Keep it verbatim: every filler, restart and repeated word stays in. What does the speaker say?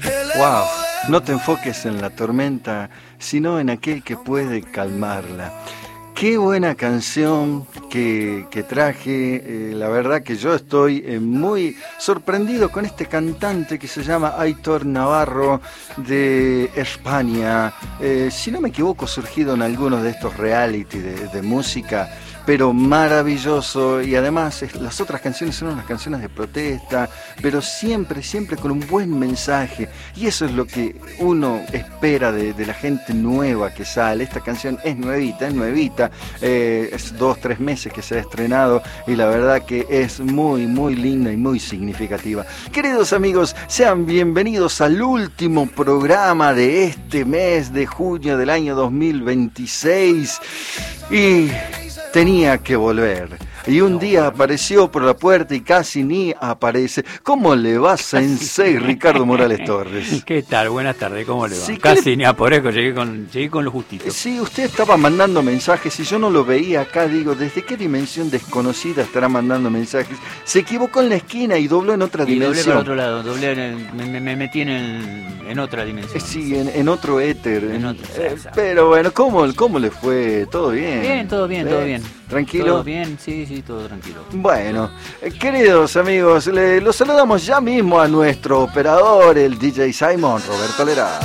Wow, no te enfoques en la tormenta, sino en aquel que puede calmarla. Qué buena canción que, que traje, eh, la verdad que yo estoy eh, muy sorprendido con este cantante que se llama Aitor Navarro de España, eh, si no me equivoco surgido en algunos de estos reality de, de música, pero maravilloso, y además es, las otras canciones son unas canciones de protesta, pero siempre, siempre con un buen mensaje, y eso es lo que uno espera de, de la gente nueva que sale. Esta canción es nuevita, es nuevita, eh, es dos, tres meses que se ha estrenado, y la verdad que es muy, muy linda y muy significativa. Queridos amigos, sean bienvenidos al último programa de este mes de junio del año dos mil veintiséis, y tenía que volver. Y un día apareció por la puerta y casi ni aparece. ¿Cómo le va, Sensei Ricardo Morales Torres? ¿Qué tal? Buenas tardes, ¿cómo le va? Sí, casi le... ni aparezco, llegué con, llegué con lo justito. Sí, usted estaba mandando mensajes y yo no lo veía acá. Digo, ¿desde qué dimensión desconocida estará mandando mensajes? Se equivocó en la esquina y dobló en otra y dimensión. doblé para otro lado, doblé en el, me, me metí en, el, en otra dimensión. Sí, en, en otro éter. En otro, eh, pero bueno, ¿cómo, ¿cómo le fue? ¿Todo bien? Bien, todo bien, todo bien. ¿Tranquilo? Todo bien, sí, sí, todo tranquilo. Bueno, eh, queridos amigos, le, los saludamos ya mismo a nuestro operador, el D J Simon, Roberto Lera.